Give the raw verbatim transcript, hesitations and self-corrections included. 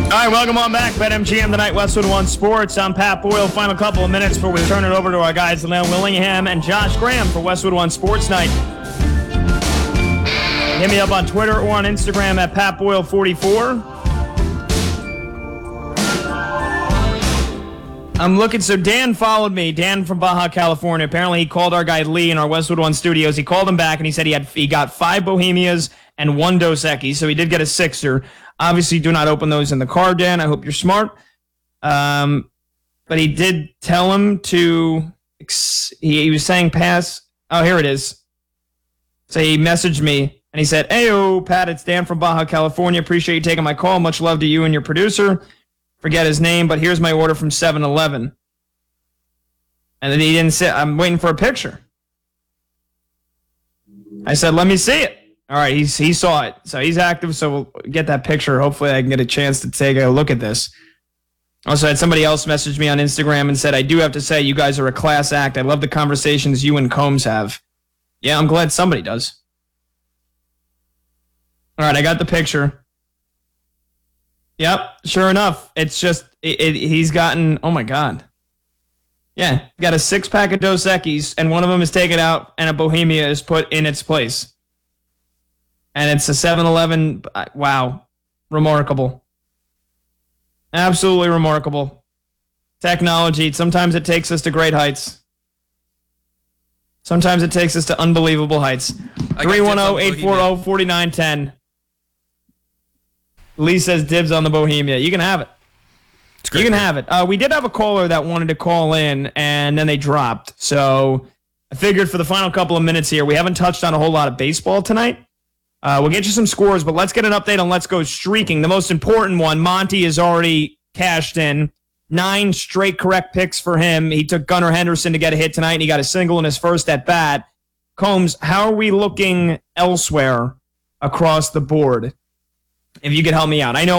All right, welcome on back. BetMGM tonight, Westwood One Sports. I'm Pat Boyle. Final couple of minutes before we turn it over to our guys, Leon Willingham and Josh Graham for Westwood One Sports Night. Hit me up on Twitter or on Instagram at Pat Boyle forty-four. I'm looking, so Dan followed me, Dan from Baja, California. Apparently he called our guy Lee in our Westwood One studios. He called him back and he said he had he got five Bohemias and one Dos Equis, so he did get a sixer. Obviously, do not open those in the car, Dan. I hope you're smart. Um, but he did tell him to, he, he was saying pass. Oh, here it is. So he messaged me and he said, "Heyo, Pat, it's Dan from Baja, California. Appreciate you taking my call. Much love to you and your producer." Forget his name, but here's my order from seven eleven. And then he didn't say, I'm waiting for a picture. I said, let me see it. All right, he's, he saw it. So he's active, so we'll get that picture. Hopefully I can get a chance to take a look at this. Also had somebody else message me on Instagram and said, I do have to say, you guys are a class act. I love the conversations you and Combs have. Yeah, I'm glad somebody does. All right, I got the picture. Yep, sure enough. It's just, it, it, he's gotten, oh my God. Yeah, got a six-pack of Dos Equis, and one of them is taken out, and a Bohemia is put in its place. And it's a seven eleven, wow, remarkable. Absolutely remarkable. Technology, sometimes it takes us to great heights. Sometimes it takes us to unbelievable heights. three one zero, eight four zero, four nine one zero. Lee says dibs on the Bohemia. You can have it. You can have it. Uh, we did have a caller that wanted to call in, and then they dropped. So I figured for the final couple of minutes here, we haven't touched on a whole lot of baseball tonight. Uh, we'll get you some scores, but let's get an update on Let's Go Streaking. The most important one, Monty has already cashed in. Nine straight correct picks for him. He took Gunnar Henderson to get a hit tonight, and he got a single in his first at-bat. Combs, how are we looking elsewhere across the board? If you could help me out. I know